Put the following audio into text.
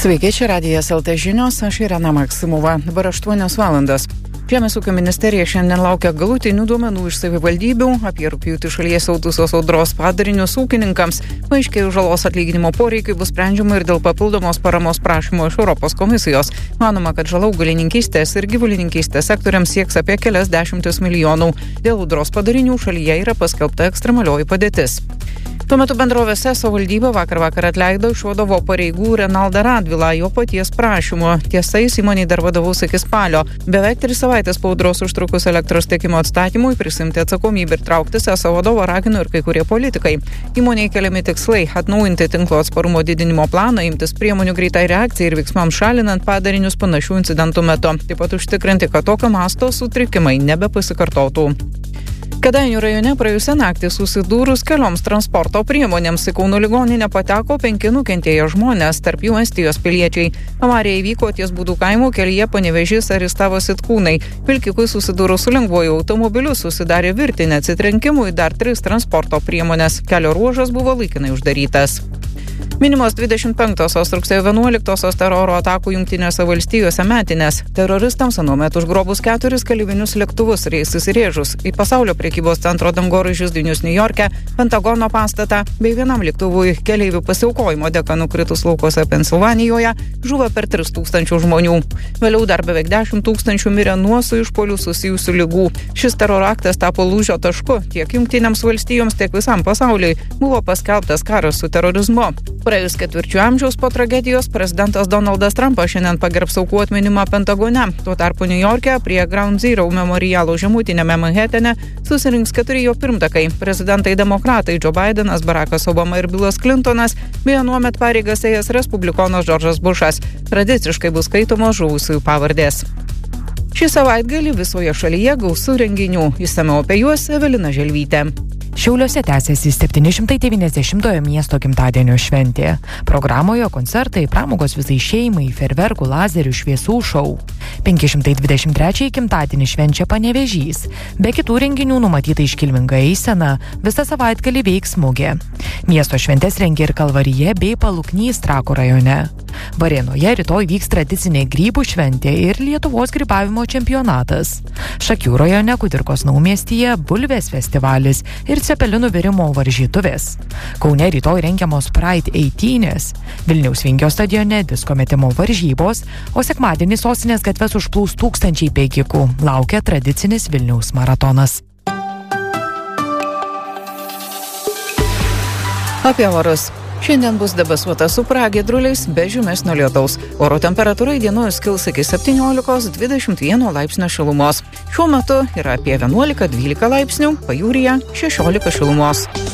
Sveiki, čia Radijas LT žinios, aš Irena Maksimova, dabar 8 valandas. Žemės ūkio ministerija šiandien laukia galutinių duomenų iš savivaldybių apie rugpjūtį šalyje siautusios audros padarinius ūkininkams. Paaiškėjus žalos atlyginimo poreikiai bus sprendžiama ir dėl papildomos paramos prašymo iš Europos komisijos. Manoma, kad žala augalininkystės ir gyvulininkystės sektoriams sieks apie kelias dešimtis milijonų. Dėl audros padarinių šalyje yra paskelbta ekstremalioji padėtis. Tuo metu bendrovės ESO valdyba vakar atleido iš vadovo pareigų Renaldą Radvilą jo paties prašymu. Tiesa, jis įmonei dar vadovaus iki spalio. Beveik 3 savaitės po audros užtrukus elektros tiekimo atstatymui prisimti atsakomybę ir trauktis ESO vadovo ragino ir kai kurie politikai. Įmonei keliami tikslai – atnaujinti tinklo atsparumo didinimo planą, imtis priemonių greitai reakcijai ir veiksmams šalinant padarinius panašių incidentų metu. Taip pat užtikrinti, kad tokio masto sutrikimai nebepasikartotų. Kėdainių rajone praėjusią naktį susidūrus kelioms transporto priemonėms į Kauno ligoninę pateko 5 nukentėję žmonės, tarp jų Estijos piliečiai. Avarija įvyko ties Būdų kaimo kelyje Panevėžys Aristavos Sitkūnai. Vilkikui susidūrus su lengvuoju automobiliu susidarė virtinė atsitrenkimų į dar 3 transporto priemonės. Kelio ruožas buvo laikinai uždarytas. Minimos 25-osios rugsėjo 11-osios teroro atakų Jungtinėse valstijose metinės. Teroristams anuomet užgrobus 4 keleivinius lėktuvus ir jais įsirėžus į pasaulio prekybos centro dangoraižius Dvynius Niujorke, Pentagono pastatą bei vienam lėktuvui keleivių pasiaukojimo dėka nukritus laukose Pensilvanijoje žuvo per 3000 žmonių. Vėliau dar beveik 10 000 mirė nuo su išpuoliu susijusių ligų. Šis teroro aktas tapo lūžio tašku tiek Jungtinėms valstijoms, tiek visam pasauliui. Buvo paskelbtas karas su terorizmu. Praėjus 4 amžiaus po tragedijos prezidentas Donaldas Trumpas šiandien pagerbs aukų atminimą Pentagone. Tuo tarpu Niujorke prie Ground Zero memorialo žemutinėme Manhatene susirinks 4 jo pirmtakai – prezidentai demokratai Joe Bidenas, Barackas Obama ir Billas Clintonas, bei anuomet pareigas ėjęs respublikonas Džordžas Bušas. Tradiciškai bus skaitomos žuvusiųjų pavardės. Šį savaitgalį visoje šalyje gausu renginių. Išsamiau apie juos Evelina Želvytė. Šiauliuose tęsiasi 790-ojo miesto gimtadienio šventė. Programoje koncertai, pramogos visai šeimai, fejerverkų, lazerių, šviesų šou. 523 gimtadienį švenčia Panevėžys. Be kitų renginių numatyta iškilminga eisena, visą savaitgalį veiks mugė. Miesto šventės rengia ir Kalvarija bei Paluknys Trakų rajone. Varėnoje rytoj vyks tradicinė grybų šventė ir Lietuvos grybavimo čempionatas. Šakių rajone Kudirkos naumiestyje bulvės festivalis ir cepelinų virimo varžytuvės. Kaune rytoj rengiamos Pride eitynės. Vilniaus Vingio stadione disko metimo varžybos, o sekmadienį sostinės gatves užplūs tūkstančiai bėgikų. Laukia tradicinis Vilniaus maratonas. Apie orus. Šiandien bus debesuota su pragiedruliais be žymesnio lietaus. Oro temperatūra įdienojus kils iki 17–21 laipsnio šilumos. Šiuo metu yra apie 11–12 laipsnių, pajūryje 16 šilumos.